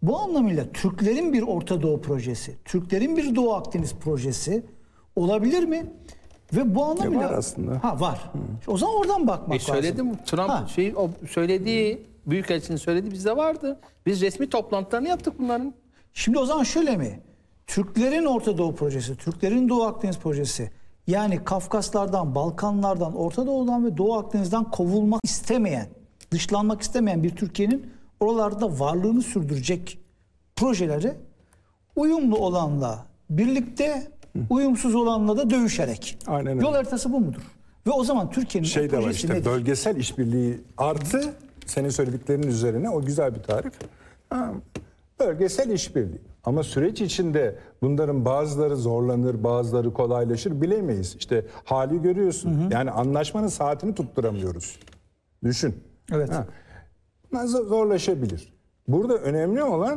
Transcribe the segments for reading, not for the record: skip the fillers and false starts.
Bu anlamıyla Türklerin bir Orta Doğu projesi, Türklerin bir Doğu Akdeniz projesi olabilir mi? Ve bu anlamıyla var aslında. Var. O zaman oradan bakmak lazım. Söyledim, Trump o söylediği, Büyükelçinin söylediği bizde vardı. Biz resmi toplantılarını yaptık bunların. Şimdi o zaman şöyle mi? Türklerin Orta Doğu projesi, Türklerin Doğu Akdeniz projesi, yani Kafkaslardan, Balkanlardan, Orta Doğu'dan ve Doğu Akdeniz'den kovulmak istemeyen, dışlanmak istemeyen bir Türkiye'nin oralarda varlığını sürdürecek projeleri uyumlu olanla birlikte, uyumsuz olanla da dövüşerek. Aynen öyle. Yol haritası bu mudur? Ve o zaman Türkiye'nin Şey de var projesi işte, nedir? bölgesel işbirliği artı senin söylediklerinin üzerine o güzel bir tarif. Bölgesel işbirliği. Ama süreç içinde bunların bazıları zorlanır, bazıları kolaylaşır bilemeyiz. İşte hali görüyorsun. Yani anlaşmanın saatini tutturamıyoruz. Düşün. Evet. Zorlaşabilir. Burada önemli olan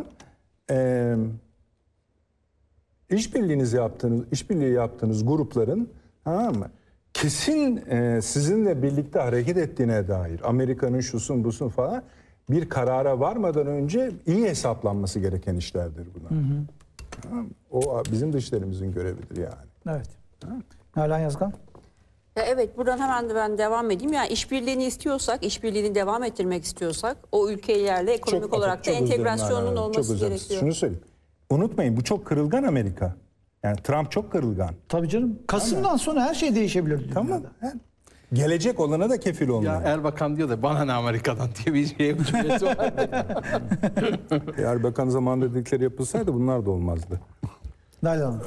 işbirliği yaptığınız grupların, tamam mı, kesin sizinle birlikte hareket ettiğine dair Amerika'nın şusun busun falan bir karara varmadan önce iyi hesaplanması gereken işlerdir bunlar. Tamam mı? O bizim dışlarımızın görevidir yani. Evet. Nalan Yazgan. Evet, buradan hemen de ben devam edeyim. Yani işbirliğini istiyorsak, işbirliğini devam ettirmek istiyorsak o ülkelerle ekonomik olarak da entegrasyonun olması gerekiyor. Şunu söyleyeyim. Unutmayın, bu çok kırılgan Amerika. Yani Trump çok kırılgan. Tabii canım. Kasım'dan sonra her şey değişebilir dünyada. Tamam. Gelecek olana da kefil olmalı. Ya Erbakan diyor da bana ne Amerika'dan diye bir cümlesi var. Erbakan zamanında dedikleri yapılsaydı bunlar da olmazdı. Nalan Hanım.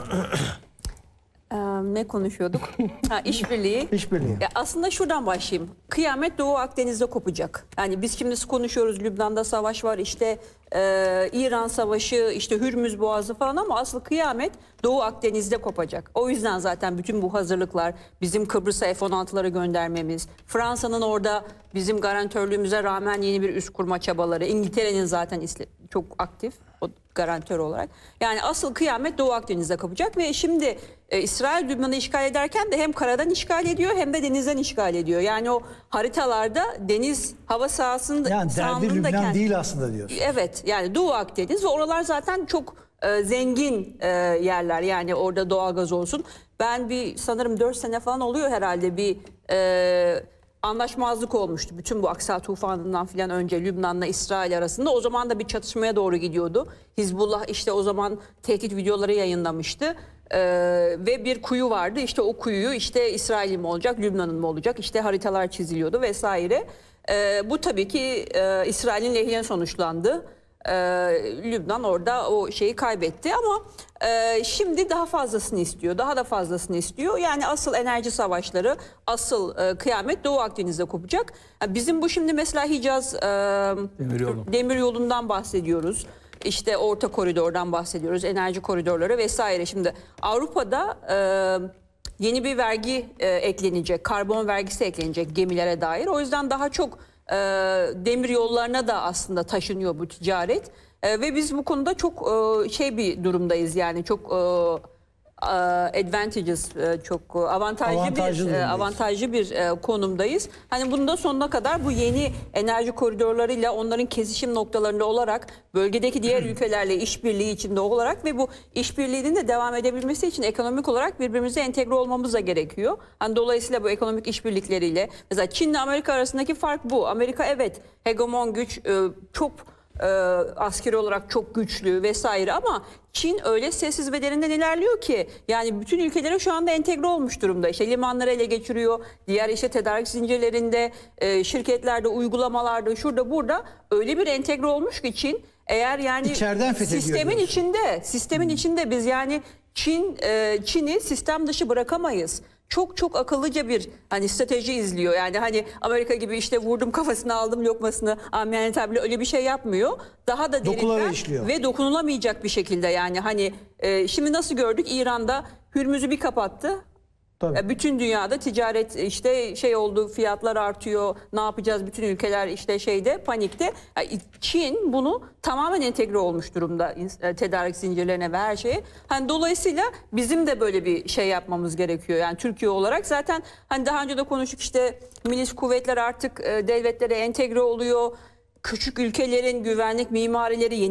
Ne konuşuyorduk? İşbirliği. İşbirliği. Aslında şuradan başlayayım. Kıyamet Doğu Akdeniz'de kopacak. Yani biz şimdi konuşuyoruz, Lübnan'da savaş var, işte İran savaşı, işte Hürmüz Boğazı falan, ama asıl kıyamet Doğu Akdeniz'de kopacak. O yüzden zaten bütün bu hazırlıklar, bizim Kıbrıs'a F-16'ları göndermemiz, Fransa'nın orada bizim garantörlüğümüze rağmen yeni bir üs kurma çabaları, İngiltere'nin zaten çok aktif o garantör olarak. Yani asıl kıyamet Doğu Akdeniz'de kopacak ve şimdi İsrail Lübnan'ı işgal ederken de hem karadan işgal ediyor hem de denizden işgal ediyor. Yani o haritalarda deniz hava sahasında, yani derdi Lübnan değil aslında diyorsun. Evet, yani Doğu Akdeniz ve oralar zaten çok zengin yerler. Yani orada doğalgaz olsun. Ben sanırım 4 sene falan oluyor herhalde bir anlaşmazlık olmuştu. Bütün bu Aksa tufanından filan önce Lübnan'la İsrail arasında. O zaman da bir çatışmaya doğru gidiyordu. Hizbullah işte o zaman tehdit videoları yayınlamıştı. Ve bir kuyu vardı. İşte o kuyuyu işte İsrail'in mi olacak, Lübnan'ın mı olacak? İşte haritalar çiziliyordu vesaire. Bu tabii ki İsrail'in lehine sonuçlandı. Lübnan orada o şeyi kaybetti ama şimdi daha fazlasını istiyor. Daha da fazlasını istiyor. Yani asıl enerji savaşları, asıl kıyamet Doğu Akdeniz'de kopacak. Bizim bu şimdi mesela Hicaz demiryolundan bahsediyoruz. İşte Orta Koridor'dan bahsediyoruz. Enerji koridorları vesaire. Şimdi Avrupa'da yeni bir vergi eklenecek. Karbon vergisi eklenecek gemilere dair. O yüzden daha çok demir yollarına da aslında taşınıyor bu ticaret. Ve biz bu konuda çok bir durumdayız. Yani çok çok avantajlı bir konumdayız. Hani bunu da sonuna kadar bu yeni enerji koridorlarıyla, onların kesişim noktalarında olarak, bölgedeki diğer ülkelerle işbirliği içinde olarak ve bu işbirliğinin de devam edebilmesi için ekonomik olarak birbirimize entegre olmamız da gerekiyor. Hani dolayısıyla bu ekonomik işbirlikleriyle, mesela Çin'le Amerika arasındaki fark bu. Amerika evet hegemon güç, çok askeri olarak çok güçlü vesaire, ama Çin öyle sessiz ve derinden ilerliyor ki yani bütün ülkelere şu anda entegre olmuş durumda. İşte limanları ele geçiriyor. Diğer işte tedarik zincirlerinde, şirketlerde, uygulamalarda, şurada burada öyle bir entegre olmuş ki Çin, eğer yani sistemin içinde biz yani Çin'i sistem dışı bırakamayız. Çok akıllıca bir strateji izliyor. Yani hani Amerika gibi işte vurdum kafasına aldım lokmasını, amiyane tabirle öyle bir şey yapmıyor. Daha da derinden ve dokunulamayacak bir şekilde, yani hani şimdi nasıl gördük, İran'da Hürmüz'ü bir kapattı. Tabii. Bütün dünyada ticaret işte oldu, fiyatlar artıyor, ne yapacağız, bütün ülkeler işte panikte. Çin bunu tamamen entegre olmuş durumda tedarik zincirlerine ve her şeye. Hani dolayısıyla bizim de böyle bir şey yapmamız gerekiyor. Yani Türkiye olarak zaten hani daha önce de konuştuk, işte milis kuvvetler artık devletlere entegre oluyor. Küçük ülkelerin güvenlik mimarileri